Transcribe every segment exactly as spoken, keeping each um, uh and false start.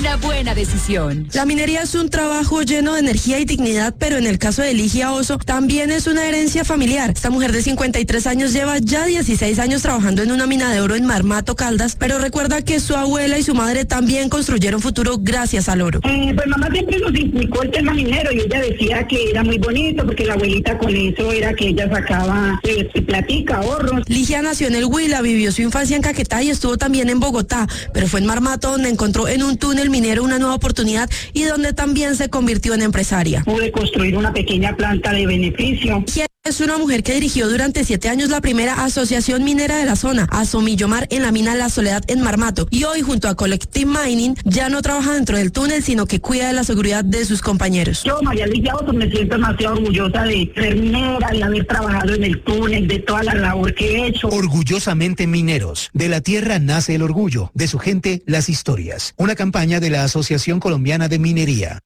una buena decisión. La minería es un trabajo lleno de energía y dignidad, pero en el caso de Ligia Oso también es una herencia familiar. Esta mujer de cincuenta y tres años lleva ya dieciséis años trabajando en una mina de oro en Marmato, Caldas, pero recuerda que su abuela y su madre también construyeron futuro gracias al oro. Eh, pues mamá siempre nos inculcó el tema minero y ella decía que era muy bonito porque la abuelita con eso era que ella sacaba eh, platica, ahorros. Ligia nació en el Huila, vivió su infancia en Caquetá y estuvo también en Bogotá, pero fue en Marmato donde encontró en un túnel minero una nueva oportunidad y donde también se convirtió en empresaria. Pude construir una pequeña planta de beneficio. Es una mujer que dirigió durante siete años la primera asociación minera de la zona, Asomillomar, en la mina La Soledad en Marmato, y hoy junto a Collective Mining ya no trabaja dentro del túnel, sino que cuida de la seguridad de sus compañeros. Yo, María Ligia Oso, me siento demasiado orgullosa de ser minera, de haber trabajado en el túnel, de toda la labor que he hecho. Orgullosamente mineros. De la tierra nace el orgullo, de su gente las historias. Una campaña de la Asociación Colombiana de Minería.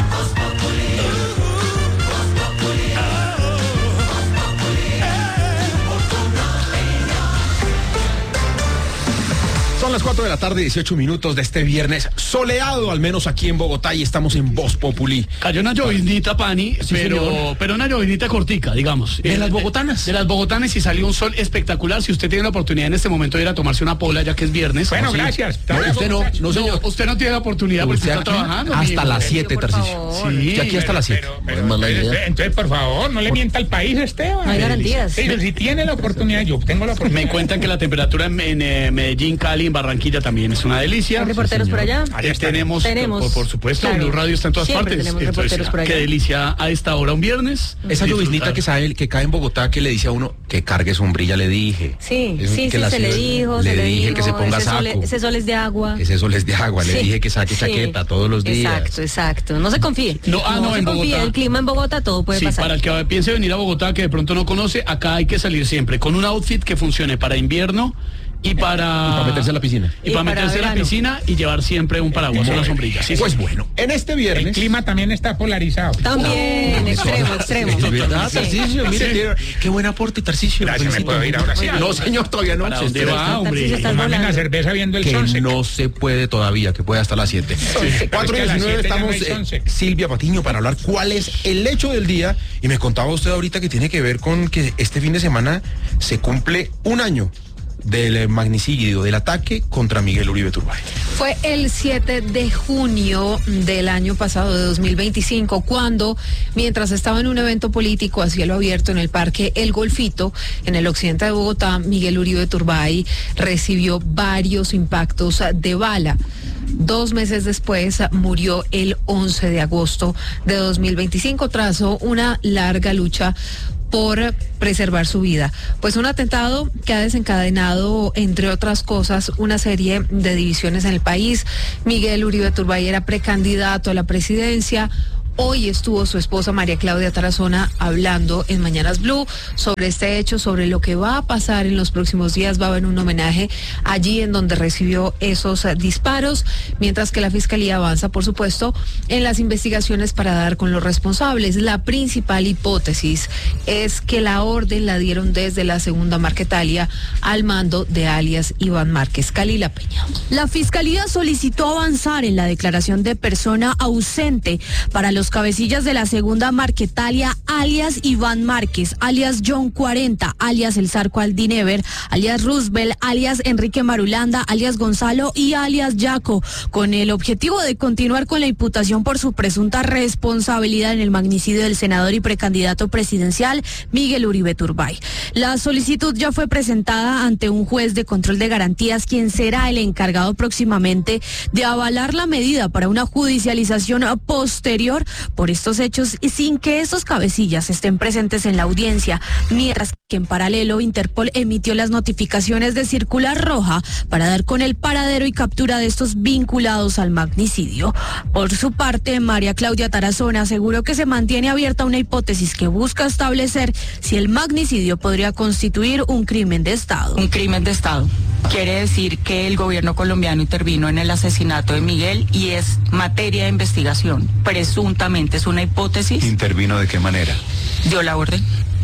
Son las cuatro de la tarde, dieciocho minutos de este viernes, soleado al menos aquí en Bogotá, y estamos en Voz Populi. Cayó una llovinita, Pani, sí, pero, pero una llovinita cortica, digamos. ¿De eh, las bogotanas? De, de las bogotanas, y salió un sol espectacular. Si usted tiene la oportunidad en este momento de ir a tomarse una pola, ya que es viernes. Bueno, gracias. No, usted no, no, señor. No, usted no tiene la oportunidad porque está trabajando. Hasta las siete, Tarcisio. Sí, y aquí hasta las siete. Entonces, entonces, por favor, no le mienta al país, Esteban. No hay garantías. Pero si tiene la oportunidad, yo tengo la oportunidad. Me cuentan que la temperatura en, en eh, Medellín, Cali, en Barranquilla también es una delicia. ¿Hay reporteros por allá? Eh, tenemos, tenemos. Por, por supuesto, Claro. Blue Radio está en todas Siempre partes. tenemos reporteros por allá. Qué delicia a esta hora un viernes. Esa lloviznita que, sabe, que cae en Bogotá, que le dice a uno que cargue sombrilla, le dije. Sí, Es sí, que sí, la se le ciudad- dijo, le se le dije dijo. que se ponga ese saco. Sol, ese sol es de agua. Ese sol es de agua, le Sí, dije que saque sí. chaqueta todos los días. Exacto, exacto. No se confíe. No, ah, no, se en confíe. Bogotá. El clima en Bogotá, todo puede Sí, pasar. para el que piense venir a Bogotá, que de pronto no conoce, acá hay que salir siempre con un outfit que funcione para invierno y para... Y para meterse a la piscina. Y, Y para, para meterse a la verano. piscina y llevar siempre un paraguas o una sombrilla. Sí, Pues sí. bueno, en este El viernes... clima también está polarizado. También, extremo, extremo. Es verdad, Sí. Tarcisio, mire, Sí. tiene- qué buen aporte, Tarcisio. Gracias, me Felicito. puedo ir ahora sí. No, señor, todavía no. ¿Para Si dónde usted va, está- hombre? Tarcisio, estás Tomarme una volando. cerveza viendo el Que sunset. no se puede todavía, que puede hasta las siete. cuatro y Es que a las diecinueve siete ya no estamos, hay eh, sunset. Silvia Patiño, para hablar cuál es el hecho del día. Y me contaba usted ahorita que tiene que ver con que este fin de semana se cumple un año del magnicidio, del ataque contra Miguel Uribe Turbay. Fue el siete de junio del año pasado, de dos mil veinticinco, cuando, mientras estaba en un evento político a cielo abierto en el Parque El Golfito, en el occidente de Bogotá, Miguel Uribe Turbay recibió varios impactos de bala. Dos meses después murió el once de agosto de dos mil veinticinco tras una larga lucha por preservar su vida. Pues un atentado que ha desencadenado, entre otras cosas, una serie de divisiones en el país. Miguel Uribe Turbay era precandidato a la presidencia. Hoy estuvo su esposa María Claudia Tarazona hablando en Mañanas Blue sobre este hecho, sobre lo que va a pasar en los próximos días. Va a haber un homenaje allí en donde recibió esos eh, disparos, mientras que la Fiscalía avanza, por supuesto, en las investigaciones para dar con los responsables. La principal hipótesis es que la orden la dieron desde la segunda Marquetalia al mando de alias Iván Márquez. Calila Peña. La Fiscalía solicitó avanzar en la declaración de persona ausente para los cabecillas de la segunda Marquetalia, alias Iván Márquez, alias John cuarenta, alias El Zarco Aldinever, alias Roosevelt, alias Enrique Marulanda, alias Gonzalo y alias Yaco, con el objetivo de continuar con la imputación por su presunta responsabilidad en el magnicidio del senador y precandidato presidencial Miguel Uribe Turbay. La solicitud ya fue presentada ante un juez de control de garantías, quien será el encargado próximamente de avalar la medida para una judicialización posterior por estos hechos, y sin que estos cabecillas estén presentes en la audiencia, mientras que en paralelo Interpol emitió las notificaciones de circular roja para dar con el paradero y captura de estos vinculados al magnicidio. Por su parte, María Claudia Tarazona aseguró que se mantiene abierta una hipótesis que busca establecer si el magnicidio podría constituir un crimen de Estado. Un crimen de Estado. Quiere decir que el gobierno colombiano intervino en el asesinato de Miguel y es materia de investigación. Presuntamente es una hipótesis. ¿Intervino de qué manera? Dio la orden.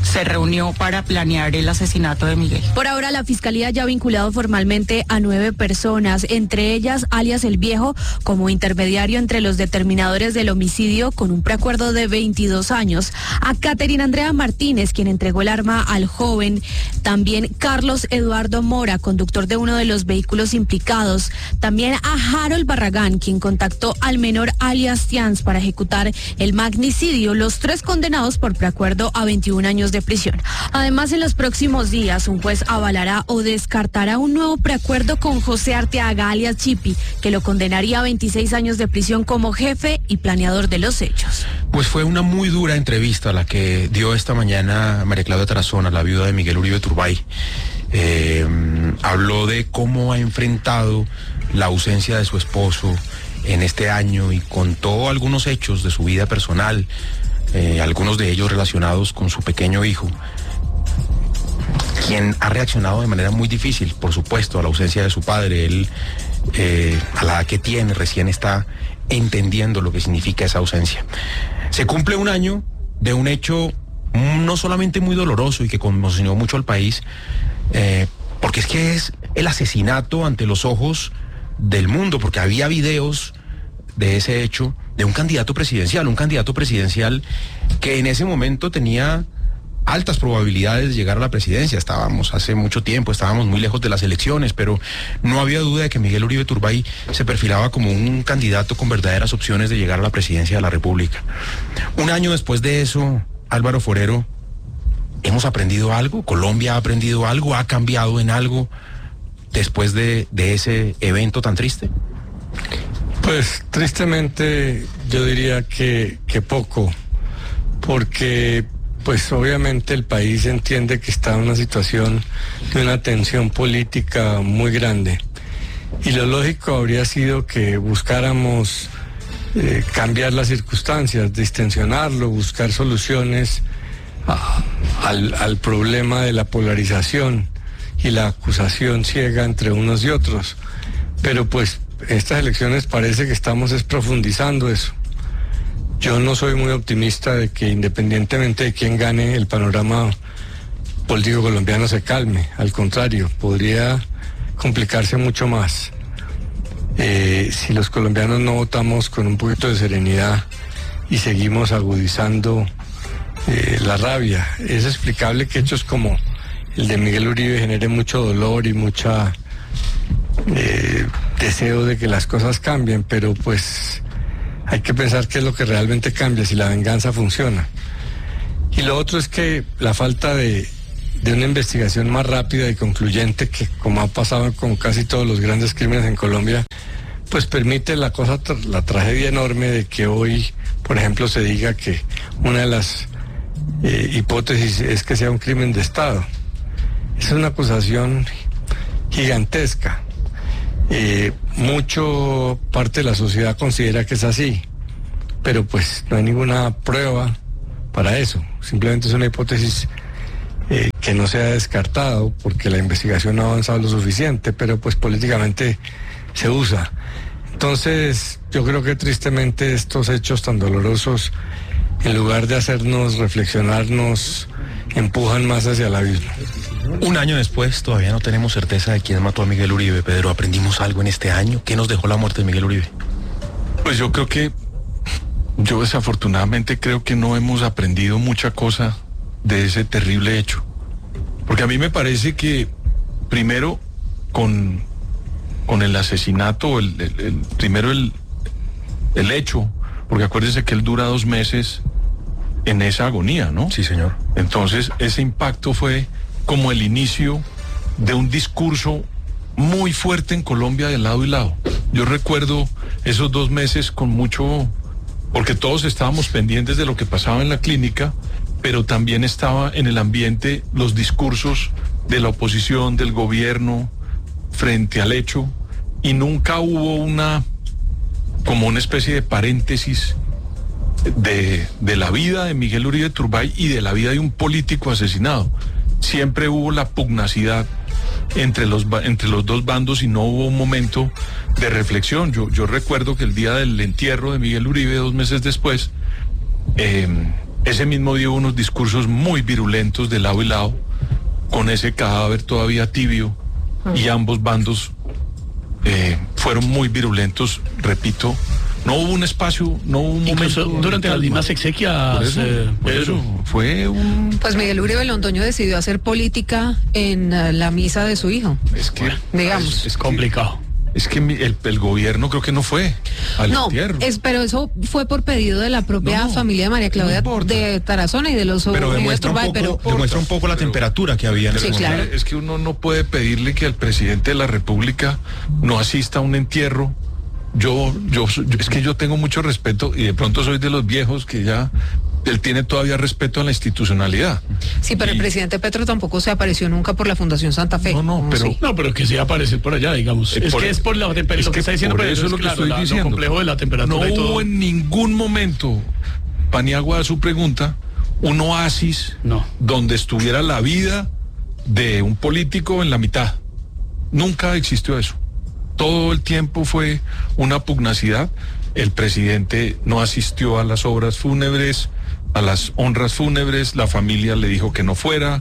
se reunió para planear el asesinato de Miguel. Por ahora, la Fiscalía ya ha vinculado formalmente a nueve personas, entre ellas alias El Viejo, como intermediario entre los determinadores del homicidio con un preacuerdo de veintidós años, a Caterina Andrea Martínez, quien entregó el arma al joven, también Carlos Eduardo Mora, conductor de uno de los vehículos implicados, también a Harold Barragán, quien contactó al menor alias Tians para ejecutar el magnicidio, los tres condenados por preacuerdo a veintiún años de prisión. Además, en los próximos días, un juez avalará o descartará un nuevo preacuerdo con José Arteaga, alias Chipi, que lo condenaría a veintiséis años de prisión como jefe y planeador de los hechos. Pues fue una muy dura entrevista la que dio esta mañana María Claudia Tarazona, la viuda de Miguel Uribe Turbay. Eh, habló de cómo ha enfrentado la ausencia de su esposo en este año y contó algunos hechos de su vida personal, eh, algunos de ellos relacionados con su pequeño hijo, quien ha reaccionado de manera muy difícil, por supuesto, a la ausencia de su padre. Él, eh, a la edad que tiene, recién está entendiendo lo que significa esa ausencia. Se cumple un año de un hecho no solamente muy doloroso y que conmocionó mucho al país, eh, porque es que es el asesinato ante los ojos del mundo, porque había videos de ese hecho de un candidato presidencial, un candidato presidencial que en ese momento tenía altas probabilidades de llegar a la presidencia. Estábamos hace mucho tiempo, estábamos muy lejos de las elecciones, pero no había duda de que Miguel Uribe Turbay se perfilaba como un candidato con verdaderas opciones de llegar a la presidencia de la República. Un año después de eso, Álvaro Forero, ¿hemos aprendido algo? ¿Colombia ha aprendido algo? ¿Ha cambiado en algo después de, de ese evento tan triste? Pues tristemente yo diría que, que poco, porque pues obviamente el país entiende que está en una situación de una tensión política muy grande y lo lógico habría sido que buscáramos eh, cambiar las circunstancias, distensionarlo, buscar soluciones a, al, al problema de la polarización y la acusación ciega entre unos y otros, pero pues estas elecciones parece que estamos es profundizando eso. Yo no soy muy optimista de que independientemente de quién gane, el panorama político colombiano se calme. Al contrario, podría complicarse mucho más. Eh, si los colombianos no votamos con un poquito de serenidad y seguimos agudizando eh, la rabia. Es explicable que hechos como el de Miguel Uribe genere mucho dolor y mucha eh, deseo de que las cosas cambien, pero pues hay que pensar qué es lo que realmente cambia, si la venganza funciona. Y lo otro es que la falta de, de una investigación más rápida y concluyente, que como ha pasado con casi todos los grandes crímenes en Colombia, pues permite la cosa, la tragedia enorme de que hoy, por ejemplo, se diga que una de las eh, hipótesis es que sea un crimen de Estado. Es una acusación gigantesca. Eh, mucho parte de la sociedad considera que es así, pero pues no hay ninguna prueba para eso, simplemente es una hipótesis eh, que no se ha descartado porque la investigación no ha avanzado lo suficiente, pero pues políticamente se usa. Entonces yo creo que tristemente estos hechos tan dolorosos, en lugar de hacernos reflexionar, nos empujan más hacia el abismo. Un año después todavía no tenemos certeza de quién mató a Miguel Uribe. Pedro, ¿aprendimos algo en este año? ¿Qué nos dejó la muerte de Miguel Uribe? Pues yo creo que, yo desafortunadamente creo que no hemos aprendido mucha cosa de ese terrible hecho. Porque a mí me parece que, primero, con, con el asesinato, el, el, el, primero el, el hecho, porque acuérdense que él dura dos meses en esa agonía, ¿no? Sí, señor. Entonces, ese impacto fue como el inicio de un discurso muy fuerte en Colombia de lado y lado. Yo recuerdo esos dos meses con mucho, porque todos estábamos pendientes de lo que pasaba en la clínica, pero también estaba en el ambiente los discursos de la oposición, del gobierno, frente al hecho, y nunca hubo una, como una especie de paréntesis de, de la vida de Miguel Uribe Turbay y de la vida de un político asesinado. Siempre hubo la pugnacidad entre los, entre los dos bandos y no hubo un momento de reflexión. Yo, yo recuerdo que el día del entierro de Miguel Uribe, dos meses después, eh, Ese mismo día hubo unos discursos muy virulentos de lado y lado, con ese cadáver todavía tibio, y ambos bandos eh, fueron muy virulentos, repito. No hubo un espacio, no hubo un Incluso momento durante las mismas exequias. Por eso, eh, por Pedro. eso, fue un... Pues Miguel Uribe Londoño decidió hacer política en uh, la misa de su hijo. Es que, digamos. Es, es complicado. Es que mi- el, el gobierno creo que no fue al No, entierro. es, pero eso fue por pedido de la propia No, no, familia de María Claudia no importa. de Tarazona y de los Pero Uribe demuestra un Turbay, poco, pero demuestra un poco la temperatura que había en ese Sí, momento. claro. Es que uno no puede pedirle que el presidente de la República no asista a un entierro. Yo, yo, yo- es que yo tengo mucho respeto y de pronto soy de los viejos que ya él tiene todavía respeto a la institucionalidad. sí, pero el presidente Petro tampoco se apareció nunca por la Fundación Santa Fe. No, no, ¿O pero- sí? No, pero que sí aparecer por allá, digamos. Eh, es por- que es por la temperatura, es lo que que está diciendo, por pero eso es lo que claro, estoy la- diciendo. Lo complejo de la temperatura No y todo. hubo en ningún momento, Paniagua, a su pregunta, un oasis No. donde estuviera la vida de un político en la mitad. Nunca existió eso. Todo el tiempo fue una pugnacidad. El presidente no asistió a las obras fúnebres, a las honras fúnebres, la familia le dijo que no fuera,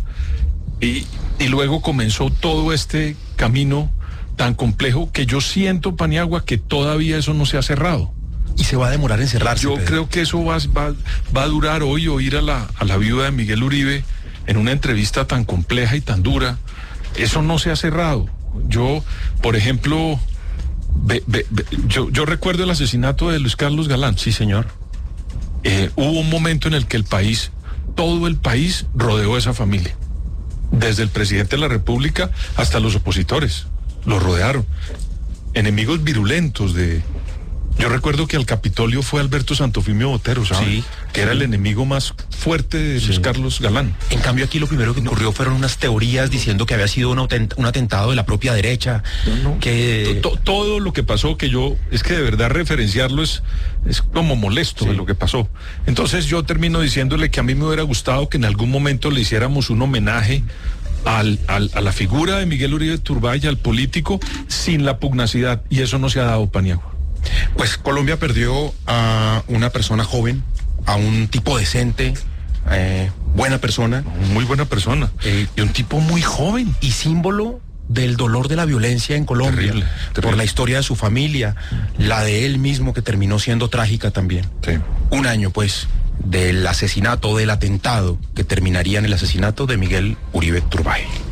y, y luego comenzó todo este camino tan complejo que yo siento, Paniagua, que todavía eso no se ha cerrado. Y se va a demorar en cerrarse. Yo Pedro. creo que eso va, va, va a durar hoy, oír a la, a la viuda de Miguel Uribe en una entrevista tan compleja y tan dura. Eso no se ha cerrado. Yo, por ejemplo, ve- ve- ve- yo, yo recuerdo el asesinato de Luis Carlos Galán. Sí, señor. Eh, hubo un momento en el que el país, todo el país rodeó a esa familia. Desde el presidente de la República hasta los opositores. Los rodearon. Enemigos virulentos de... Yo recuerdo que al Capitolio fue Alberto Santofimio Botero, ¿sabes? Sí, que era sí. el enemigo más fuerte de Luis Carlos Galán. En cambio, aquí lo primero que ocurrió fueron unas teorías diciendo que había sido un, atent- un atentado de la propia derecha. Que To- Todo lo que pasó, que yo, es que de verdad referenciarlo es, es como molesto de lo que pasó. Entonces yo termino diciéndole que a mí me hubiera gustado que en algún momento le hiciéramos un homenaje al, al- a la figura de Miguel Uribe Turbay, al político, sin la pugnacidad, y eso no se ha dado, Paniagua. Pues Colombia perdió a una persona joven, a un tipo decente, eh, buena persona. Muy buena persona. eh, Y un tipo muy joven. y símbolo del dolor de la violencia en Colombia, Terrible, por terrible. la historia de su familia, la de él mismo que terminó siendo trágica también. Sí. Un año, pues, del asesinato, del atentado que terminaría en el asesinato de Miguel Uribe Turbay.